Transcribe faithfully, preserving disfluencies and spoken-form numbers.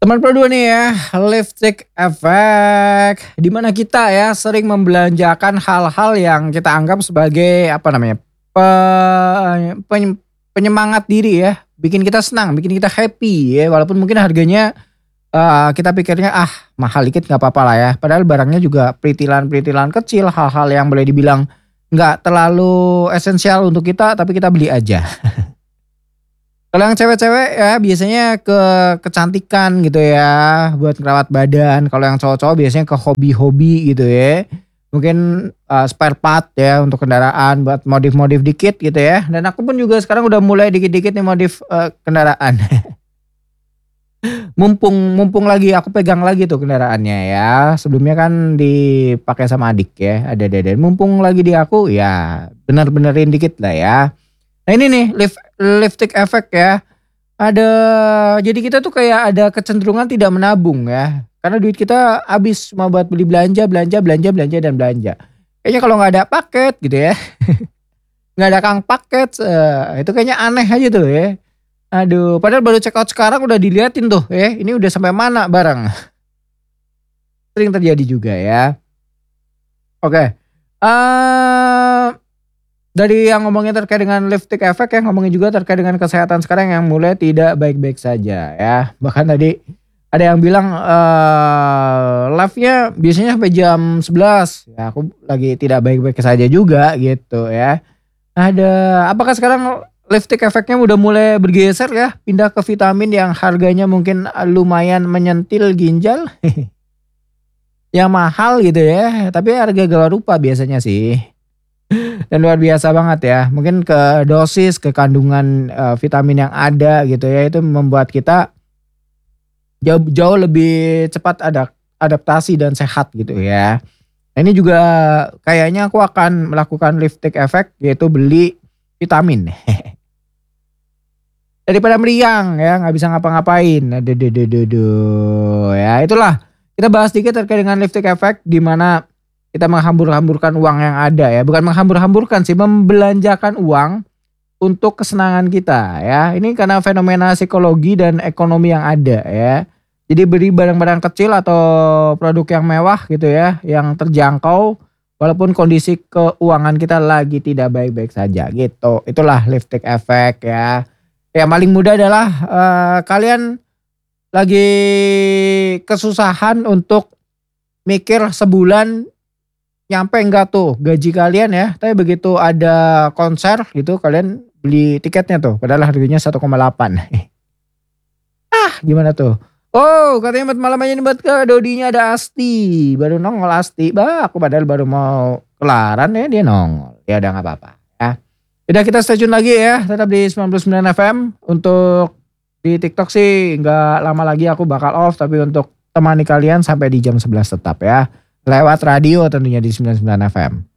Teman Pro dua nih ya, lipstick effect. Di mana kita ya sering membelanjakan hal-hal yang kita anggap sebagai apa namanya, pe peny penyemangat diri ya, bikin kita senang, bikin kita happy ya, walaupun mungkin harganya, eee, kita pikirnya, "Ah mahal dikit nggak apa-apa lah ya." Padahal barangnya juga perintilan-perintilan kecil, hal-hal yang boleh dibilang nggak terlalu esensial untuk kita, tapi kita beli aja. Kalau yang cewek-cewek ya biasanya ke kecantikan gitu ya, buat ngerawat badan. Kalau yang cowok-cowok biasanya ke hobi-hobi gitu ya. Mungkin, eee, spare part ya untuk kendaraan buat modif-modif dikit gitu ya. Dan aku pun juga sekarang udah mulai dikit-dikit nih modif, eee, kendaraan. Mumpung mumpung lagi aku pegang lagi tuh kendaraannya ya. Sebelumnya kan dipakai sama adik ya, ada deden. Mumpung lagi di aku ya bener-benerin dikit lah ya. Nah ini nih lif lipstick effect ya. Ada jadi kita tuh kayak ada kecenderungan tidak menabung ya. Karena duit kita habis cuma buat beli belanja, belanja, belanja, belanja, dan belanja. Kayaknya kalau nggak ada paket gitu ya, nggak ada kang paket, eee, itu kayaknya aneh aja tuh ya. Aduh, padahal baru check out sekarang udah diliatin tuh ya, ini udah sampai mana barang. Sering terjadi juga ya. Oke, eee, dari yang ngomongin terkait dengan lipstick effect ya, ngomongin juga terkait dengan kesehatan sekarang yang mulai tidak baik-baik saja ya. Bahkan tadi ada yang bilang, eee, live-nya biasanya sampai jam sebelas, ya aku lagi tidak baik-baik saja juga gitu ya. Ada apakah sekarang lipstick effect-nya udah mulai bergeser ya, pindah ke vitamin yang harganya mungkin, eee, lumayan menyentil ginjal? Yang mahal gitu ya, tapi harga gala rupa biasanya sih. Dan luar biasa banget ya, mungkin ke dosis, ke kandungan, eee, vitamin yang ada gitu ya, itu membuat kita jauh jauh lebih cepat adak adaptasi dan sehat gitu ya. Nah ini juga kayaknya aku akan melakukan lipstick effect, yaitu beli vitamin. Daripada meriang ya, nggak bisa ngapa-ngapain. Aduh duh duh duh duh, ya itulah, kita bahas dikit terkait dengan lipstick effect, di mana kita menghambur-hamburkan uang yang ada ya, bukan menghambur-hamburkan sih, membelanjakan uang untuk kesenangan kita ya. Ini karena fenomena psikologi dan ekonomi yang ada ya. Jadi beli barang-barang kecil atau produk yang mewah gitu ya, yang terjangkau walaupun kondisi keuangan kita lagi tidak baik-baik saja gitu. Itulah lipstick effect ya. Yang paling mudah adalah, eee, kalian lagi kesusahan untuk mikir sebulan nyampe enggak tuh gaji kalian ya, tapi begitu ada konser gitu kalian beli tiketnya tuh, padahal harganya satu koma delapan. Ah, gimana tuh? Oh, katanya buat malam aja nih buat Kak Dodinya ada Asti, baru nongol Asti. Bah, aku padahal baru mau kelaran ya dia nongol. Ya udah nggak apa-apa ya. Udah kita stay tune lagi ya, tetap di sembilan puluh sembilan F M. Untuk di TikTok sih nggak lama lagi aku bakal off, tapi untuk temani kalian sampai di jam sebelas tetap ya. Lewat radio tentunya di sembilan puluh sembilan F M.